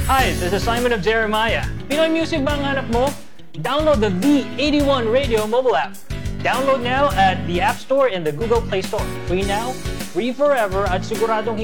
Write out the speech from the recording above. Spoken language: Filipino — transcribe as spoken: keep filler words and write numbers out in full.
Hi, this is Simon of Jeremiah. Pinoy music ba ang hanap mo? Download the V eighty-one Radio mobile app. Download now at the App Store and the Google Play Store. Free now, free forever, at siguradong